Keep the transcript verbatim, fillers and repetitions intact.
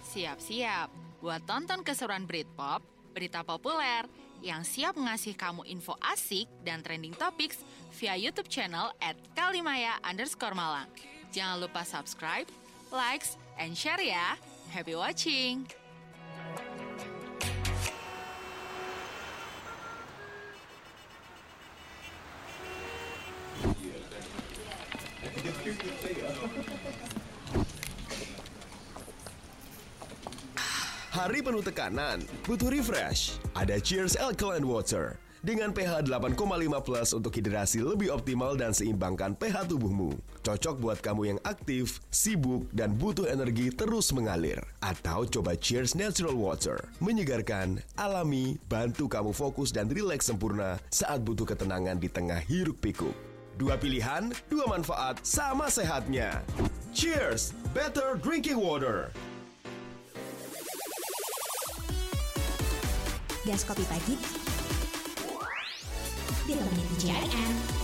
Siap-siap buat tonton keseruan Britpop, berita populer yang siap ngasih kamu info asik dan trending topics via YouTube channel at kalimaya underscore malang. Jangan lupa subscribe, likes, and share ya. Happy watching! Hari penuh tekanan, butuh refresh. Ada Cheers Alkaline Water dengan pH delapan koma lima plus untuk hidrasi lebih optimal dan seimbangkan pH tubuhmu. Cocok buat kamu yang aktif, sibuk, dan butuh energi terus mengalir. Atau coba Cheers Natural Water, menyegarkan, alami, bantu kamu fokus dan rileks sempurna saat butuh ketenangan di tengah hiruk pikuk. Dua pilihan, dua manfaat, sama sehatnya. Cheers, better drinking water. Gas Kopi Pagi ditemani J R N.